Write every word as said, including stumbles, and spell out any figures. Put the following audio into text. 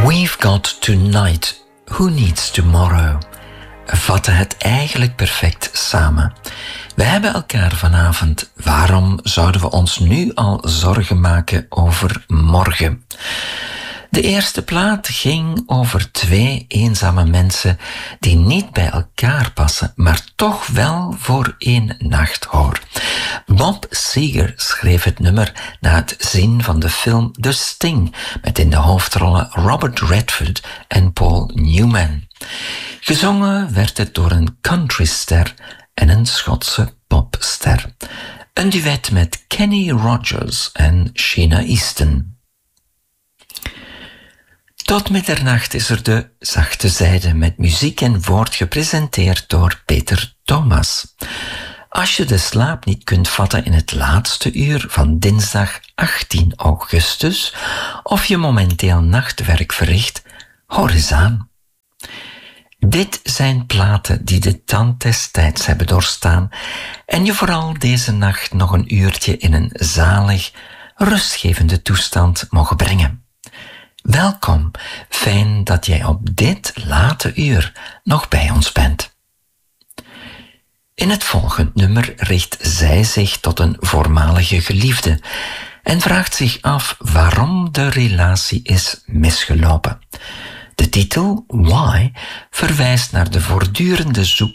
We've got tonight, who needs tomorrow? Vatten het eigenlijk perfect samen. We hebben elkaar vanavond, waarom zouden we ons nu al zorgen maken over morgen? De eerste plaat ging over twee eenzame mensen die niet bij elkaar passen, maar toch wel voor één nacht hoor. Bob Seger schreef het nummer na het zien van de film The Sting, met in de hoofdrollen Robert Redford en Paul Newman. Gezongen werd het door een countryster en een Schotse popster. Een duet met Kenny Rogers en Sheena Easton. Tot middernacht is er de zachte zijde met muziek en woord gepresenteerd door Peter Thomas. Als je de slaap niet kunt vatten in het laatste uur van dinsdag achttien augustus of je momenteel nachtwerk verricht, hoor eens aan. Dit zijn platen die de tand des tijds hebben doorstaan en je vooral deze nacht nog een uurtje in een zalig, rustgevende toestand mogen brengen. Welkom, fijn dat jij op dit late uur nog bij ons bent. In het volgende nummer richt zij zich tot een voormalige geliefde en vraagt zich af waarom de relatie is misgelopen. De titel Why verwijst naar de voortdurende zoek